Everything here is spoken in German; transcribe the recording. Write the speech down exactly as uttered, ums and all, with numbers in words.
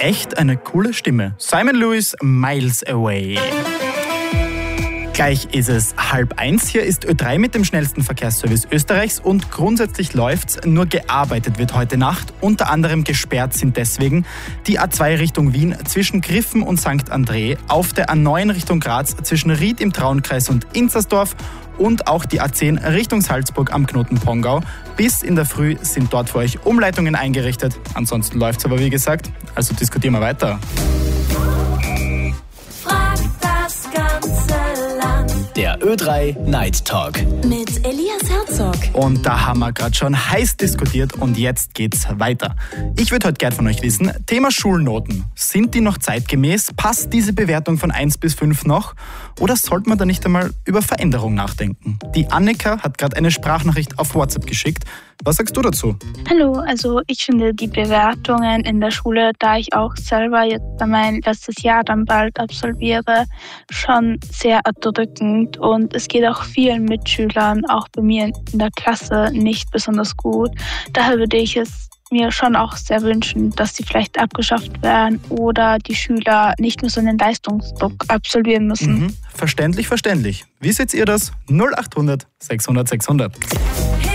echt eine coole Stimme. Simon Lewis, Miles Away. Gleich ist es halb eins. Hier ist Ö drei mit dem schnellsten Verkehrsservice Österreichs und grundsätzlich läuft's. Nur gearbeitet wird heute Nacht. Unter anderem gesperrt sind deswegen die A zwei Richtung Wien zwischen Griffen und Sankt André, auf der A neun Richtung Graz zwischen Ried im Traunkreis und Inzersdorf und auch die A zehn Richtung Salzburg am Knoten Pongau. Bis in der Früh sind dort für euch Umleitungen eingerichtet. Ansonsten läuft's aber wie gesagt. Also diskutieren wir weiter. Der Ö drei Night Talk mit Elias Herzog. Und da haben wir gerade schon heiß diskutiert und jetzt geht's weiter. Ich würde heute gerne von euch wissen, Thema Schulnoten. Sind die noch zeitgemäß? Passt diese Bewertung von eins bis fünf noch? Oder sollte man da nicht einmal über Veränderung nachdenken? Die Annika hat gerade eine Sprachnachricht auf WhatsApp geschickt. Was sagst du dazu? Hallo, also ich finde die Bewertungen in der Schule, da ich auch selber jetzt mein letztes Jahr dann bald absolviere, schon sehr erdrückend. Und es geht auch vielen Mitschülern, auch bei mir in der Klasse, nicht besonders gut. Daher würde ich es mir schon auch sehr wünschen, dass sie vielleicht abgeschafft werden oder die Schüler nicht nur so einen Leistungsdruck absolvieren müssen. Mhm. Verständlich, verständlich. Wie seht ihr das? null acht hundert sechshundert sechshundert.